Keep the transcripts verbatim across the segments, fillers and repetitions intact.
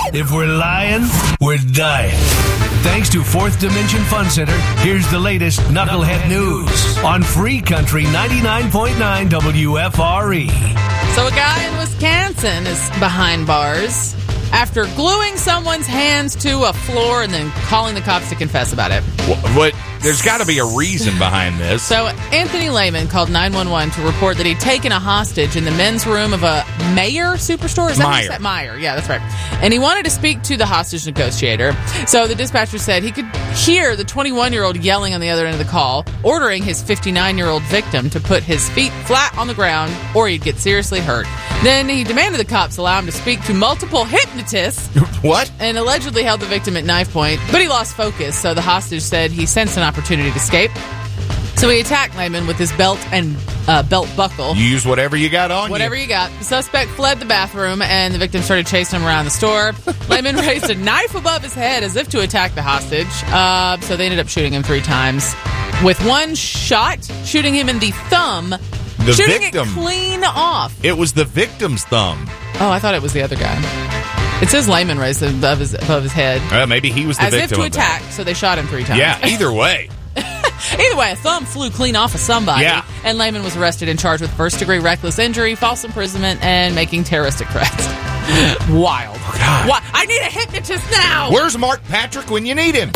If we're lying, we're dying. Thanks to Fourth Dimension Fun Center, here's the latest Knucklehead News on Free Country ninety-nine point nine W F R E. So a guy in Wisconsin is behind bars after gluing someone's hands to a floor and then calling the cops to confess about it. What? what there's got to be a reason behind this. So Anthony Lehman called nine one one to report that he'd taken a hostage in the men's room of a Meijer superstore. Is that Meijer. that Meijer? Yeah, that's right. And he wanted to speak to the hostage negotiator. So the dispatcher said he could hear the twenty-one-year-old yelling on the other end of the call, ordering his fifty-nine-year-old victim to put his feet flat on the ground or he'd get seriously hurt. Then he demanded the cops allow him to speak to multiple hypnotists. What? And allegedly held the victim at knife point, but he lost focus, so the hostage said he sensed an opportunity to escape. So he attacked Lehman with his belt and uh, belt buckle. You use whatever you got on Whatever you. you got. The suspect fled the bathroom, and the victim started chasing him around the store. Lehman raised a knife above his head as if to attack the hostage. Uh, so they ended up shooting him three times. With one shot, shooting him in the thumb, The shooting victim. it clean off. It was the victim's thumb. Oh, I thought it was the other guy. It says Lehman raised it above his, above his head. Uh, maybe he was the As if victim to of that. attack, so they shot him three times. Yeah, either way. Either way, a thumb flew clean off of somebody. Yeah. And Lehman was arrested and charged with first-degree reckless injury, false imprisonment, and making terroristic threats. Wild. Oh, God. Why? I need a hypnotist now! Where's Mark Patrick when you need him?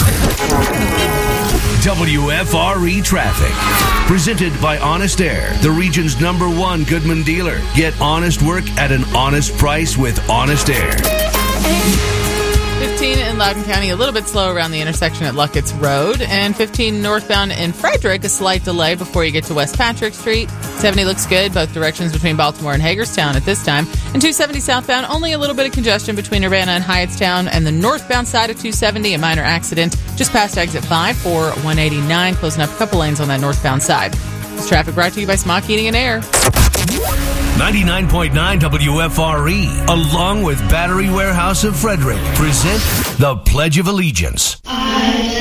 W F R E Traffic. Presented by Honest Air, the region's number one Goodman dealer. Get honest work at an honest price with Honest Air. fifteen in Loudoun County, a little bit slow around the intersection at Luckett's Road. And fifteen northbound in Frederick, a slight delay before you get to West Patrick Street. seventy looks good, both directions between Baltimore and Hagerstown at this time. And two seventy southbound, only a little bit of congestion between Urbana and Hyattstown. And the northbound side of two seventy, a minor accident just past exit five for one eighty-nine, closing up a couple lanes on that northbound side. This traffic brought to you by Smock Heating and Air. ninety-nine point nine W F R E, along with Battery Warehouse of Frederick, present the Pledge of Allegiance. I